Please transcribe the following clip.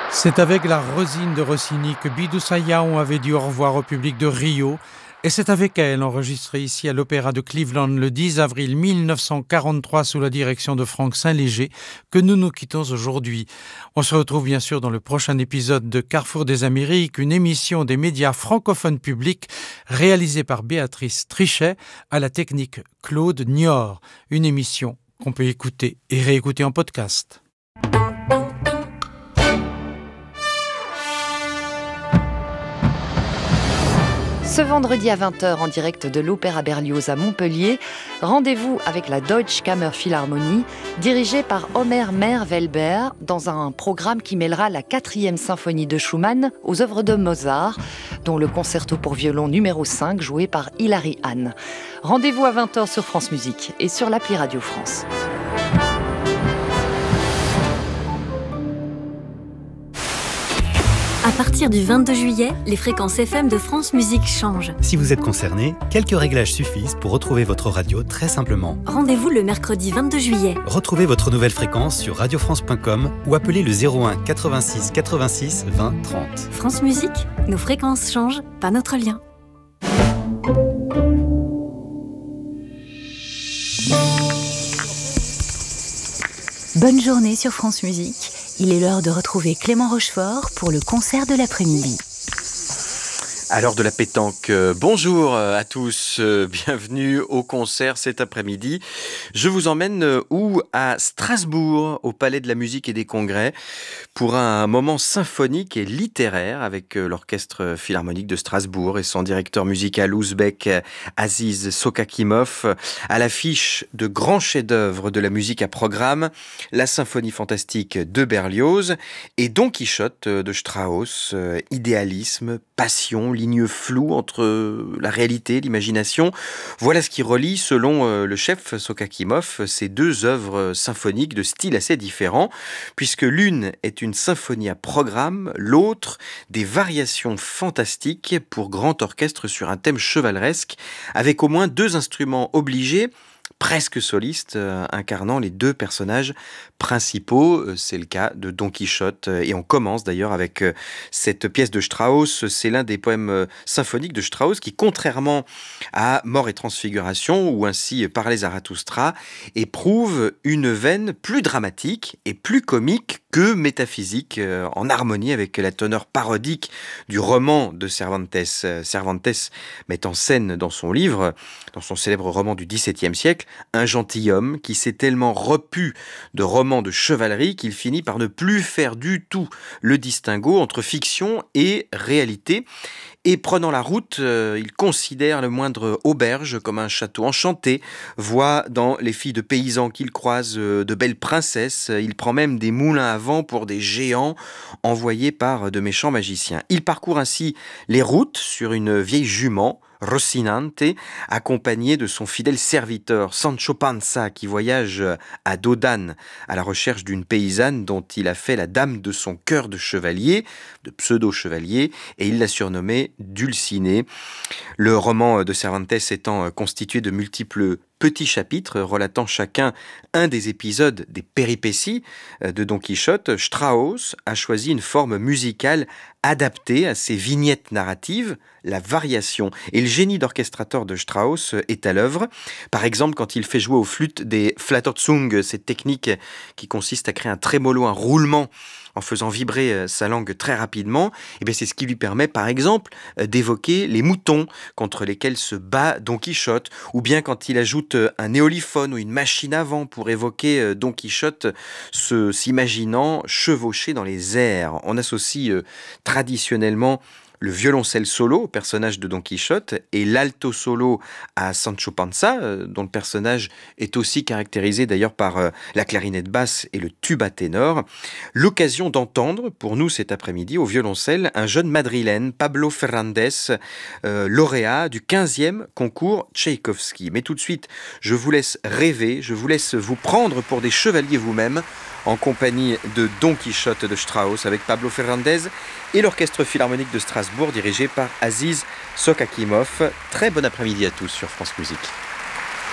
C'est avec la Rosine de Rossini que Bidou Sayão avait dit au revoir au public de Rio, et c'est avec elle, enregistrée ici à l'Opéra de Cleveland le 10 avril 1943 sous la direction de Franck Saint-Léger, que nous nous quittons aujourd'hui. On se retrouve bien sûr dans le prochain épisode de Carrefour des Amériques, une émission des médias francophones publics réalisée par Béatrice Trichet à la technique Claude Niort. Une émission qu'on peut écouter et réécouter en podcast. Ce vendredi à 20h en direct de l'Opéra Berlioz à Montpellier, rendez-vous avec la Deutsche Kammerphilharmonie, dirigée par Omer Meyer-Welber, dans un programme qui mêlera la 4e symphonie de Schumann aux œuvres de Mozart, dont le concerto pour violon numéro 5, joué par Hilary Hahn. Rendez-vous à 20h sur France Musique et sur l'appli Radio France. À partir du 22 juillet, les fréquences FM de France Musique changent. Si vous êtes concerné, quelques réglages suffisent pour retrouver votre radio très simplement. Rendez-vous le mercredi 22 juillet. Retrouvez votre nouvelle fréquence sur radiofrance.com ou appelez le 01 86 86 20 30. France Musique, nos fréquences changent, pas notre lien. Bonne journée sur France Musique. Il est l'heure de retrouver Clément Rochefort pour le concert de l'après-midi. À l'heure de la pétanque, bonjour à tous, bienvenue au concert cet après-midi. Je vous emmène à Strasbourg, au Palais de la Musique et des Congrès, pour un moment symphonique et littéraire avec l'Orchestre Philharmonique de Strasbourg et son directeur musical ouzbek Aziz Sokakimov, à l'affiche de grands chefs-d'œuvre de la musique à programme, la Symphonie fantastique de Berlioz et Don Quichotte de Strauss, idéalisme, passion, ligne floue entre la réalité et l'imagination. Voilà ce qui relie, selon le chef Sokakimov, ces deux œuvres symphoniques de style assez différents, puisque l'une est une symphonie à programme, l'autre des variations fantastiques pour grand orchestre sur un thème chevaleresque, avec au moins deux instruments obligés, presque soliste, incarnant les deux personnages principaux. C'est le cas de Don Quichotte. Et on commence d'ailleurs avec cette pièce de Strauss. C'est l'un des poèmes symphoniques de Strauss qui, contrairement à Mort et Transfiguration, ou ainsi Parler Zarathustra, éprouve une veine plus dramatique et plus comique que métaphysique, en harmonie avec la teneur parodique du roman de Cervantes. Cervantes met en scène dans son livre, dans son célèbre roman du XVIIe siècle, un gentilhomme qui s'est tellement repu de romans de chevalerie qu'il finit par ne plus faire du tout le distinguo entre fiction et réalité. Et prenant la route, il considère le moindre auberge comme un château enchanté, voit dans les filles de paysans qu'il croise de belles princesses, il prend même des moulins à vent pour des géants envoyés par de méchants magiciens. Il parcourt ainsi les routes sur une vieille jument, Rocinante, accompagné de son fidèle serviteur Sancho Panza, qui voyage à Dodane à la recherche d'une paysanne dont il a fait la dame de son cœur de chevalier, de pseudo-chevalier, et il l'a surnommée Dulcinée. Le roman de Cervantes étant constitué de multiples petits chapitres relatant chacun un des épisodes des péripéties de Don Quichotte, Strauss a choisi une forme musicale adaptée à ces vignettes narratives, la variation. Et le génie d'orchestrateur de Strauss est à l'œuvre. Par exemple, quand il fait jouer aux flûtes des Flatterzunge, cette technique qui consiste à créer un trémolo, un roulement, en faisant vibrer sa langue très rapidement, et bien c'est ce qui lui permet par exemple d'évoquer les moutons contre lesquels se bat Don Quichotte, ou bien quand il ajoute un éoliphone ou une machine à vent pour évoquer Don Quichotte s'imaginant chevaucher dans les airs. On associe traditionnellement le violoncelle solo au personnage de Don Quichotte et l'alto solo à Sancho Panza, dont le personnage est aussi caractérisé d'ailleurs par la clarinette basse et le tuba ténor. L'occasion d'entendre, pour nous cet après-midi, au violoncelle, un jeune madrilène, Pablo Ferrandez, lauréat du 15e concours Tchaïkovski. Mais tout de suite, je vous laisse rêver, je vous laisse vous prendre pour des chevaliers vous-même, en compagnie de Don Quichotte de Strauss avec Pablo Ferrandez et l'Orchestre Philharmonique de Strasbourg dirigé par Aziz Sokakimov. Très bon après-midi à tous sur France Musique.